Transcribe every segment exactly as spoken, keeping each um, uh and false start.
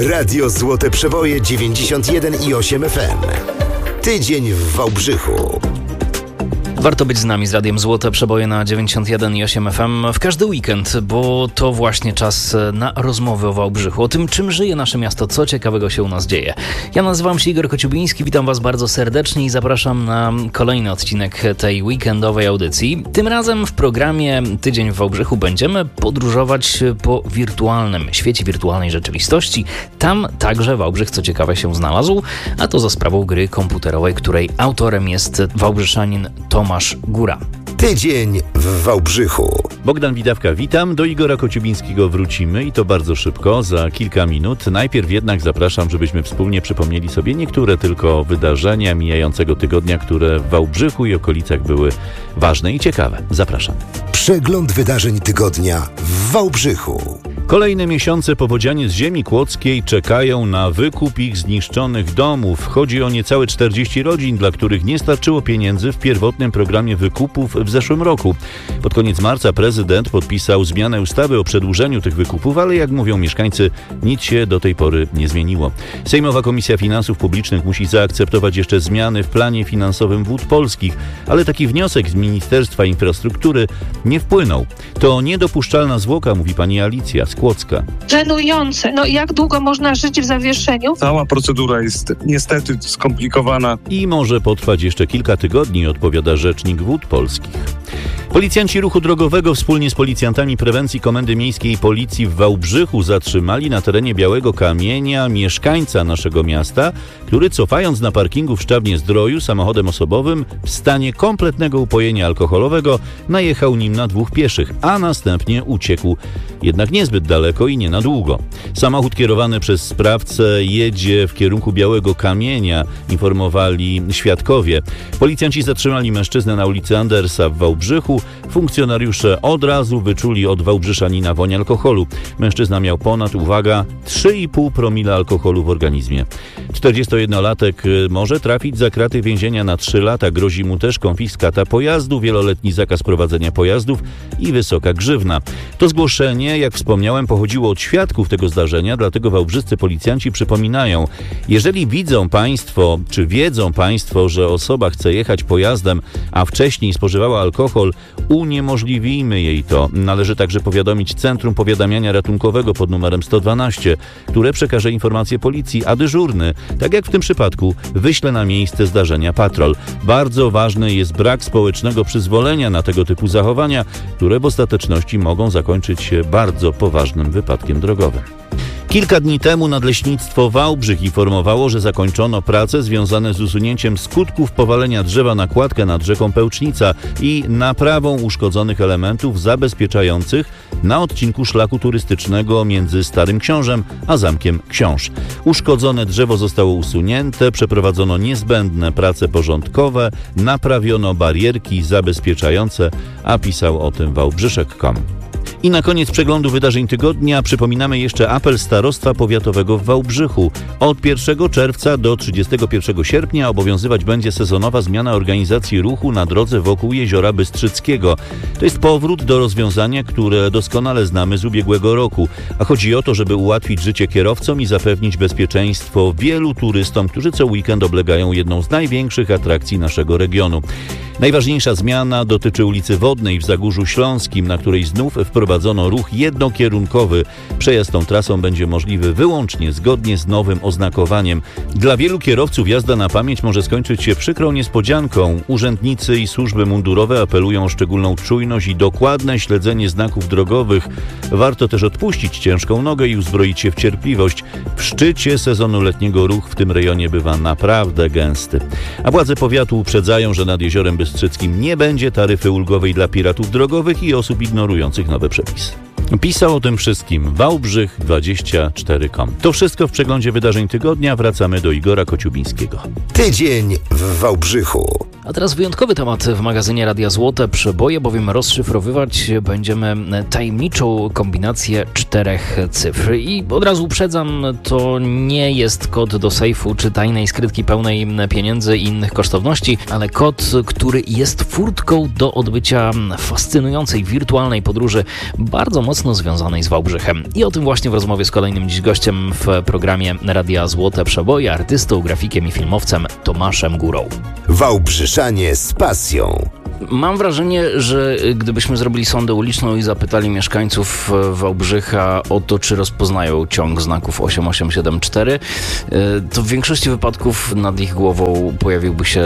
Radio Złote Przeboje dziewięćdziesiąt jeden i osiem F M. Tydzień w Wałbrzychu. Warto być z nami z Radiem Złote Przeboje na dziewięćdziesiąt jeden i osiem F M w każdy weekend, bo to właśnie czas na rozmowy o Wałbrzychu, o tym, czym żyje nasze miasto, co ciekawego się u nas dzieje. Ja nazywam się Igor Kociubiński, witam Was bardzo serdecznie i zapraszam na kolejny odcinek tej weekendowej audycji. Tym razem w programie Tydzień w Wałbrzychu będziemy podróżować po wirtualnym świecie wirtualnej rzeczywistości. Tam także Wałbrzych, co ciekawe, się znalazł, a to za sprawą gry komputerowej, której autorem jest wałbrzyszanin Tomasz Góra. Tydzień w Wałbrzychu. Bogdan Widawka, witam. Do Igora Kociubińskiego wrócimy i to bardzo szybko, za kilka minut. Najpierw jednak zapraszam, żebyśmy wspólnie przypomnieli sobie niektóre tylko wydarzenia mijającego tygodnia, które w Wałbrzychu i okolicach były ważne i ciekawe. Zapraszam. Przegląd wydarzeń tygodnia w Wałbrzychu. Kolejne miesiące powodzianie z ziemi kłodzkiej czekają na wykup ich zniszczonych domów. Chodzi o niecałe czterdzieści rodzin, dla których nie starczyło pieniędzy w pierwotnym programie wykupów w zeszłym roku. Pod koniec marca prezydent podpisał zmianę ustawy o przedłużeniu tych wykupów, ale jak mówią mieszkańcy, nic się do tej pory nie zmieniło. Sejmowa Komisja Finansów Publicznych musi zaakceptować jeszcze zmiany w planie finansowym Wód Polskich, ale taki wniosek z Ministerstwa Infrastruktury nie wpłynął. To niedopuszczalna zwłoka, mówi pani Alicja z Kłodzka. Żenujące. No jak długo można żyć w zawieszeniu? Cała procedura jest niestety skomplikowana. I może potrwać jeszcze kilka tygodni, odpowiada rzecznik Wód Polskich. Policjanci ruchu drogowego wspólnie z policjantami prewencji Komendy Miejskiej Policji w Wałbrzychu zatrzymali na terenie Białego Kamienia mieszkańca naszego miasta, który cofając na parkingu w Szczawnie-Zdroju samochodem osobowym w stanie kompletnego upojenia alkoholowego najechał nim na dwóch pieszych, a następnie uciekł. Jednak niezbyt daleko i nie na długo. Samochód kierowany przez sprawcę jedzie w kierunku Białego Kamienia, informowali świadkowie. Policjanci zatrzymali mężczyznę na ulicy Andersa w Wałbrzychu. Funkcjonariusze od razu wyczuli od wałbrzyczanina woń alkoholu. Mężczyzna miał ponad, uwaga, trzy i pół promila alkoholu w organizmie. czterdziestojednolatek może trafić za kraty więzienia na trzy lata. Grozi mu też konfiskata pojazdu, wieloletni zakaz prowadzenia pojazdów i wysoka grzywna. To zgłoszenie, jak wspomniałem, pochodziło od świadków tego zdarzenia, dlatego wałbrzyscy policjanci przypominają, jeżeli widzą Państwo, czy wiedzą Państwo, że osoba chce jechać pojazdem, a wcześniej spożywała alkohol, uniemożliwimy jej to. Należy także powiadomić Centrum Powiadamiania Ratunkowego pod numerem sto dwanaście, które przekaże informację policji, a dyżurny, tak jak w tym przypadku, wyśle na miejsce zdarzenia patrol. Bardzo ważny jest brak społecznego przyzwolenia na tego typu zachowania, które w ostateczności mogą zakończyć się bardzo poważnym wypadkiem drogowym. Kilka dni temu Nadleśnictwo Wałbrzych informowało, że zakończono prace związane z usunięciem skutków powalenia drzewa na kładkę nad rzeką Pełcznica i naprawą uszkodzonych elementów zabezpieczających na odcinku szlaku turystycznego między Starym Książem a Zamkiem Książ. Uszkodzone drzewo zostało usunięte, przeprowadzono niezbędne prace porządkowe, naprawiono barierki zabezpieczające, a pisał o tym wałbrzyszek kropka com. I na koniec przeglądu wydarzeń tygodnia przypominamy jeszcze apel Starostwa Powiatowego w Wałbrzychu. Od pierwszego czerwca do trzydziestego pierwszego sierpnia obowiązywać będzie sezonowa zmiana organizacji ruchu na drodze wokół Jeziora Bystrzyckiego. To jest powrót do rozwiązania, które doskonale znamy z ubiegłego roku. A chodzi o to, żeby ułatwić życie kierowcom i zapewnić bezpieczeństwo wielu turystom, którzy co weekend oblegają jedną z największych atrakcji naszego regionu. Najważniejsza zmiana dotyczy ulicy Wodnej w Zagórzu Śląskim, na której znów wprowadzono ruch jednokierunkowy. Przejazd tą trasą będzie możliwy wyłącznie zgodnie z nowym oznakowaniem. Dla wielu kierowców jazda na pamięć może skończyć się przykrą niespodzianką. Urzędnicy i służby mundurowe apelują o szczególną czujność i dokładne śledzenie znaków drogowych. Warto też odpuścić ciężką nogę i uzbroić się w cierpliwość. W szczycie sezonu letniego ruch w tym rejonie bywa naprawdę gęsty. A władze powiatu uprzedzają, że nad Jeziorem Bystrzyckim nie będzie taryfy ulgowej dla piratów drogowych i osób ignorujących nowe przepisy. Pisał o tym wszystkim Wałbrzych dwadzieścia cztery kropka com. To wszystko w przeglądzie wydarzeń tygodnia. Wracamy do Igora Kociubińskiego. Tydzień w Wałbrzychu. A teraz wyjątkowy temat w magazynie Radia Złote Przeboje, bowiem rozszyfrowywać będziemy tajemniczą kombinację czterech cyfr. I od razu uprzedzam, to nie jest kod do sejfu czy tajnej skrytki pełnej pieniędzy i innych kosztowności, ale kod, który jest furtką do odbycia fascynującej wirtualnej podróży, bardzo mocno związanej z Wałbrzychem. I o tym właśnie w rozmowie z kolejnym dziś gościem w programie Radia Złote Przeboje, artystą, grafikiem i filmowcem Tomaszem Górą. Wałbrzyszanie z pasją. Mam wrażenie, że gdybyśmy zrobili sondę uliczną i zapytali mieszkańców Wałbrzycha o to, czy rozpoznają ciąg znaków osiem osiem siedem cztery, to w większości wypadków nad ich głową pojawiłby się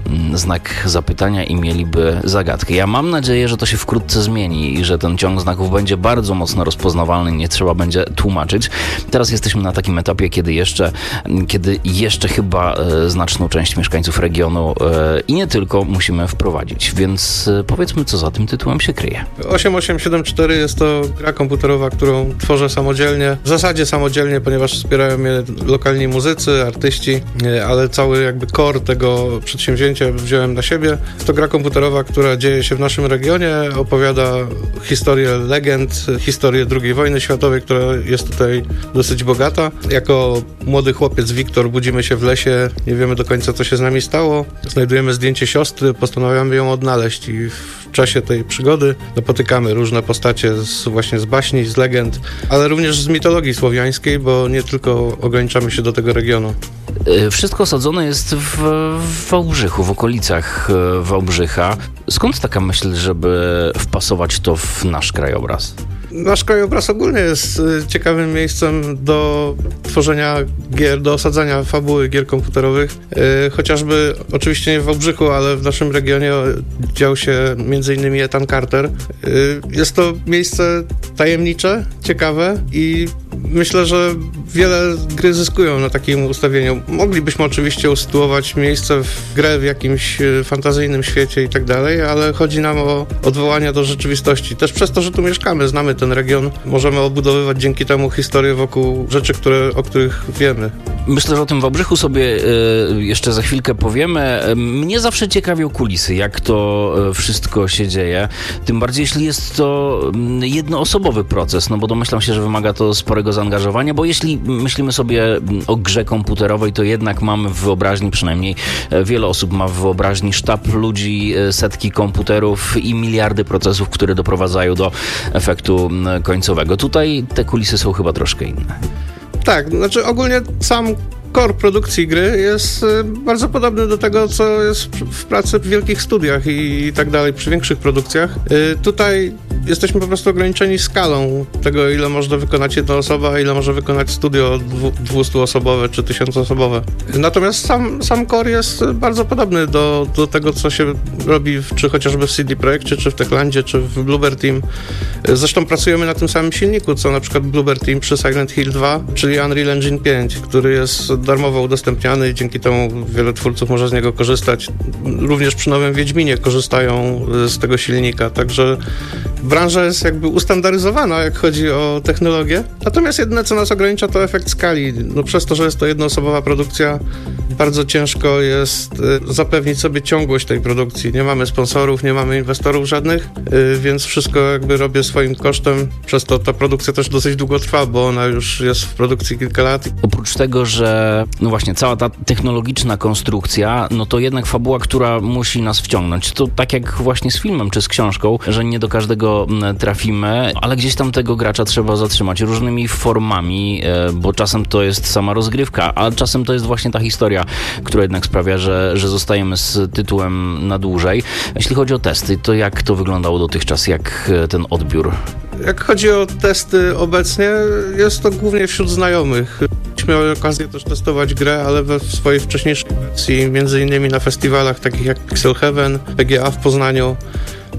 znak zapytania i mieliby zagadkę. Ja mam nadzieję, że to się wkrótce zmieni i że ten ciąg znaków będzie bardzo mocno rozpoznawalny, nie trzeba będzie tłumaczyć. Teraz jesteśmy na takim etapie, kiedy jeszcze, kiedy jeszcze chyba znaczną część mieszkańców regionu i nie tylko musimy wprowadzić. Więc powiedzmy, co za tym tytułem się kryje. osiem osiem siedem cztery jest to gra komputerowa, którą tworzę samodzielnie. W zasadzie samodzielnie, ponieważ wspierają mnie lokalni muzycy, artyści, ale cały jakby core tego przedsięwzięcia wziąłem na siebie. Jest to gra komputerowa, która dzieje się w naszym regionie, opowiada historię legend, historię drugiej wojny światowej, która jest tutaj dosyć bogata. Jako młody chłopiec Wiktor budzimy się w lesie, nie wiemy do końca, co się z nami stało. Znajdujemy zdjęcie siostry, postanawiamy ją odnaleźć. I w czasie tej przygody napotykamy różne postacie z, właśnie z baśni, z legend, ale również z mitologii słowiańskiej, bo nie tylko ograniczamy się do tego regionu. Wszystko osadzone jest w, w Wałbrzychu, w okolicach Wałbrzycha. Skąd taka myśl, żeby wpasować to w nasz krajobraz? Nasz krajobraz ogólnie jest ciekawym miejscem do tworzenia gier, do osadzania fabuły gier komputerowych. Chociażby, oczywiście nie w Wałbrzychu, ale w naszym regionie dział się między innymi Ethan Carter. Jest to miejsce tajemnicze, ciekawe i myślę, że wiele gry zyskują na takim ustawieniu. Moglibyśmy oczywiście usytuować miejsce w grę w jakimś fantazyjnym świecie i tak dalej, ale chodzi nam o odwołania do rzeczywistości. Też przez to, że tu mieszkamy, znamy ten region, możemy obudowywać dzięki temu historię wokół rzeczy, które, o których wiemy. Myślę, że o tym Wałbrzychu sobie y, jeszcze za chwilkę powiemy. Mnie zawsze ciekawią kulisy, jak to wszystko się dzieje. Tym bardziej, jeśli jest to jednoosobowy proces, no bo domyślam się, że wymaga to sporego zaangażowania, bo jeśli myślimy sobie o grze komputerowej, to jednak mamy w wyobraźni, przynajmniej wiele osób ma w wyobraźni sztab ludzi, setki komputerów i miliardy procesów, które doprowadzają do efektu końcowego. Tutaj te kulisy są chyba troszkę inne. Tak, znaczy ogólnie sam core produkcji gry jest bardzo podobny do tego, co jest w pracy w wielkich studiach i tak dalej, przy większych produkcjach. Tutaj jesteśmy po prostu ograniczeni skalą tego, ile można wykonać jedna osoba, a ile może wykonać studio dwustuosobowe czy tysiącosobowe. Natomiast sam, sam core jest bardzo podobny do, do tego, co się robi w, czy chociażby w C D Projekcie, czy w Techlandzie, czy w Bloober Team. Zresztą pracujemy na tym samym silniku, co na przykład Bloober Team przy Silent Hill dwa, czyli Unreal Engine pięć, który jest darmowo udostępniany i dzięki temu wiele twórców może z niego korzystać. Również przy nowym Wiedźminie korzystają z tego silnika, także branża jest jakby ustandaryzowana, jak chodzi o technologię. Natomiast jedyne, co nas ogranicza, to efekt skali. No, przez to, że jest to jednoosobowa produkcja, bardzo ciężko jest zapewnić sobie ciągłość tej produkcji. Nie mamy sponsorów, nie mamy inwestorów żadnych, więc wszystko jakby robię swoim kosztem. Przez to ta produkcja też dosyć długo trwa, bo ona już jest w produkcji kilka lat. Oprócz tego, że no właśnie cała ta technologiczna konstrukcja, no to jednak fabuła, która musi nas wciągnąć. To tak jak właśnie z filmem czy z książką, że nie do każdego trafimy, ale gdzieś tam tego gracza trzeba zatrzymać różnymi formami, bo czasem to jest sama rozgrywka, a czasem to jest właśnie ta historia, która jednak sprawia, że, że zostajemy z tytułem na dłużej. Jeśli chodzi o testy, to jak to wyglądało dotychczas, jak ten odbiór? Jak chodzi o testy obecnie, jest to głównie wśród znajomych. Miałem okazję też testować grę, ale we swojej wcześniejszej wersji, między innymi na festiwalach takich jak Pixel Heaven, P G A w Poznaniu,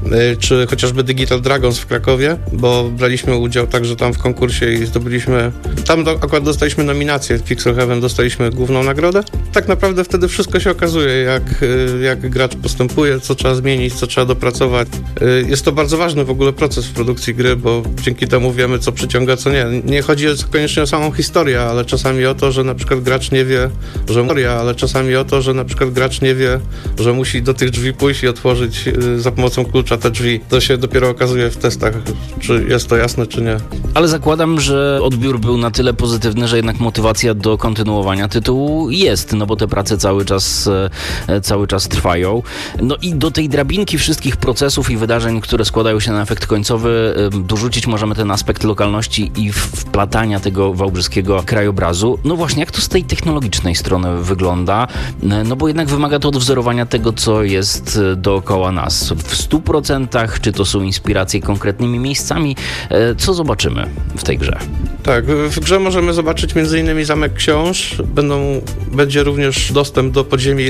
czy chociażby Digital Dragons w Krakowie, bo braliśmy udział także tam w konkursie i zdobyliśmy, tam do, akurat dostaliśmy nominację, w Pixel Heaven dostaliśmy główną nagrodę. Tak naprawdę wtedy wszystko się okazuje, jak, jak gracz postępuje, co trzeba zmienić, co trzeba dopracować. Jest to bardzo ważny w ogóle proces w produkcji gry, bo dzięki temu wiemy, co przyciąga, co nie. Nie chodzi koniecznie o samą historię, ale czasami o to, że na przykład gracz nie wie, że ale czasami o to, że na przykład gracz nie wie, że musi do tych drzwi pójść i otworzyć za pomocą klucza te drzwi. To się dopiero okazuje w testach, czy jest to jasne, czy nie. Ale zakładam, że odbiór był na tyle pozytywny, że jednak motywacja do kontynuowania tytułu jest, no bo te prace cały czas, cały czas trwają. No i do tej drabinki wszystkich procesów i wydarzeń, które składają się na efekt końcowy, dorzucić możemy ten aspekt lokalności i wplatania tego wałbrzyskiego krajobrazu. No właśnie, jak to z tej technologicznej strony wygląda? No bo jednak wymaga to odwzorowania tego, co jest dookoła nas. W stu procentach, czy to są inspiracje konkretnymi miejscami? Co zobaczymy w tej grze? Tak, w grze możemy zobaczyć między innymi Zamek Książ. Będą, będzie również dostęp do podziemi